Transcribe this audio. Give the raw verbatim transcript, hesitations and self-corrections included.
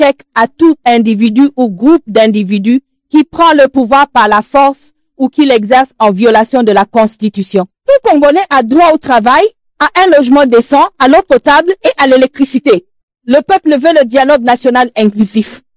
s'attaque à tout individu ou groupe d'individus qui prend le pouvoir par la force ou qui l'exerce en violation de la Constitution. Tout Congolais a droit au travail, à un logement décent, à l'eau potable et à l'électricité. Le peuple veut le dialogue national inclusif.